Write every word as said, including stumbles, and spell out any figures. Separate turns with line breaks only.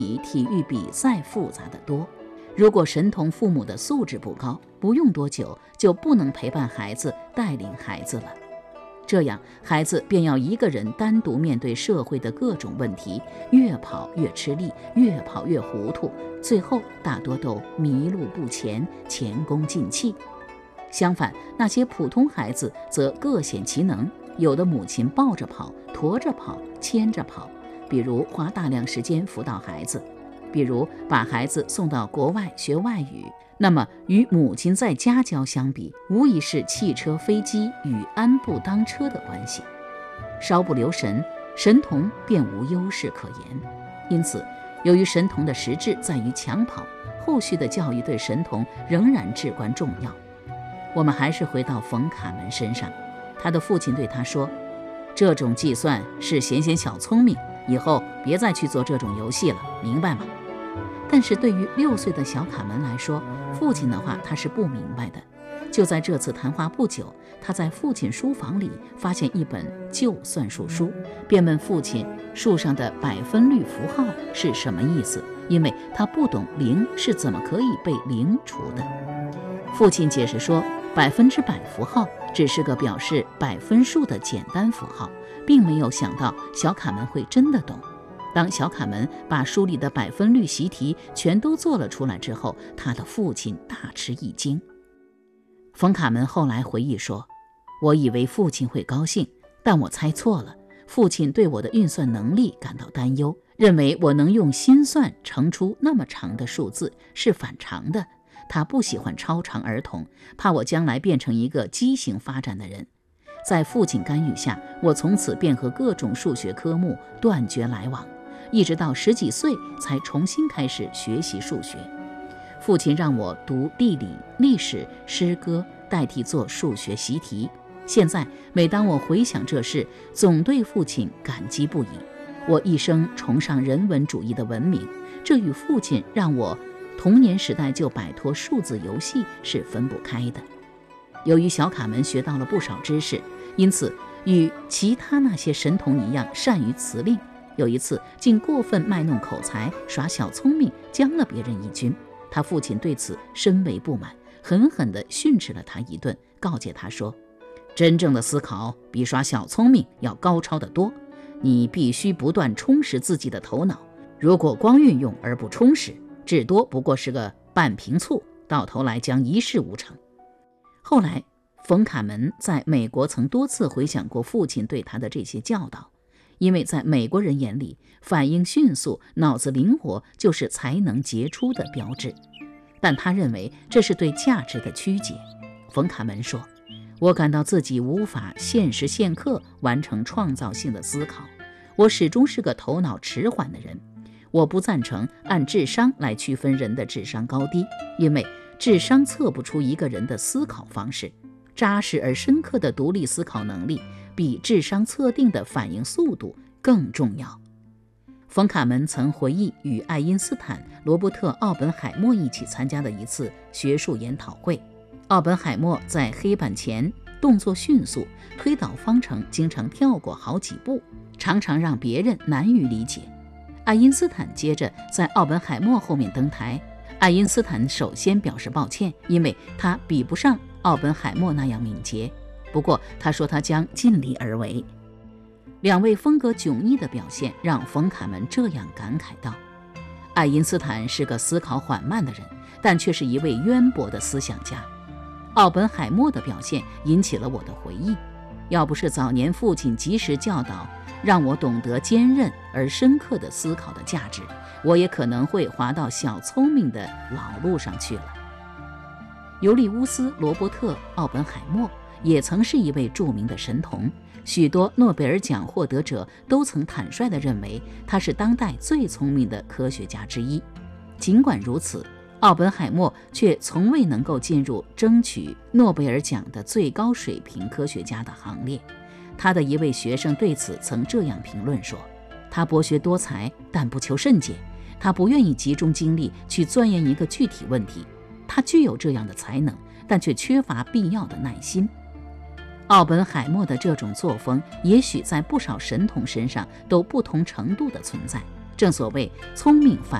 比体育比赛复杂得多。如果神童父母的素质不高，不用多久就不能陪伴孩子、带领孩子了。这样，孩子便要一个人单独面对社会的各种问题，越跑越吃力，越跑越糊涂，最后大多都迷路不前，前功尽弃。相反，那些普通孩子则各显其能，有的母亲抱着跑，驮着跑，牵着跑，比如花大量时间辅导孩子，比如把孩子送到国外学外语。那么与母亲在家教相比，无疑是汽车飞机与安步当车的关系。稍不留神，神童便无优势可言。因此，由于神童的实质在于抢跑，后续的教育对神童仍然至关重要。我们还是回到冯卡门身上，他的父亲对他说，这种计算是显显小聪明，以后别再去做这种游戏了，明白吗？但是对于六岁的小卡门来说，父亲的话他是不明白的。就在这次谈话不久，他在父亲书房里发现一本旧算术书，便问父亲书上的百分率符号是什么意思，因为他不懂零是怎么可以被零除的。父亲解释说，百分之百符号只是个表示百分数的简单符号，并没有想到小卡门会真的懂。当小卡门把书里的百分率习题全都做了出来之后，他的父亲大吃一惊。冯卡门后来回忆说，我以为父亲会高兴，但我猜错了。父亲对我的运算能力感到担忧，认为我能用心算乘出那么长的数字是反常的。他不喜欢超常儿童，怕我将来变成一个畸形发展的人。在父亲干预下，我从此便和各种数学科目断绝来往，一直到十几岁才重新开始学习数学。父亲让我读地理、历史、诗歌，代替做数学习题。现在每当我回想这事，总对父亲感激不已。我一生崇尚人文主义的文明，这与父亲让我童年时代就摆脱数字游戏是分不开的。由于小卡门学到了不少知识，因此与其他那些神童一样善于辞令，有一次竟过分卖弄口才，耍小聪明，将了别人一军。他父亲对此深为不满，狠狠地训斥了他一顿，告诫他说，真正的思考比耍小聪明要高超得多，你必须不断充实自己的头脑，如果光运用而不充实，至多不过是个半瓶醋，到头来将一事无成。后来冯卡门在美国曾多次回想过父亲对他的这些教导，因为在美国人眼里，反应迅速、脑子灵活就是才能杰出的标志，但他认为这是对价值的曲解。冯卡门说，我感到自己无法现时现刻完成创造性的思考，我始终是个头脑迟缓的人。我不赞成按智商来区分人的智商高低，因为智商测不出一个人的思考方式。扎实而深刻的独立思考能力比智商测定的反应速度更重要。冯卡门曾回忆与爱因斯坦、罗伯特·奥本海默一起参加的一次学术研讨会。奥本海默在黑板前动作迅速，推导方程经常跳过好几步，常常让别人难于理解。爱因斯坦接着在奥本海默后面登台，爱因斯坦首先表示抱歉，因为他比不上奥本海默那样敏捷，不过他说他将尽力而为。两位风格迥异的表现让冯卡门这样感慨道，爱因斯坦是个思考缓慢的人，但却是一位渊博的思想家。奥本海默的表现引起了我的回忆，要不是早年父亲及时教导，让我懂得坚韧而深刻的思考的价值，我也可能会滑到小聪明的老路上去了。尤利乌斯·罗伯特·奥本海默也曾是一位著名的神童，许多诺贝尔奖获得者都曾坦率地认为他是当代最聪明的科学家之一。尽管如此，奥本海默却从未能够进入争取诺贝尔奖的最高水平科学家的行列。他的一位学生对此曾这样评论说，他博学多才，但不求甚解，他不愿意集中精力去钻研一个具体问题。他具有这样的才能，但却缺乏必要的耐心。奥本海默的这种作风也许在不少神童身上都不同程度的存在， 正所谓聪明反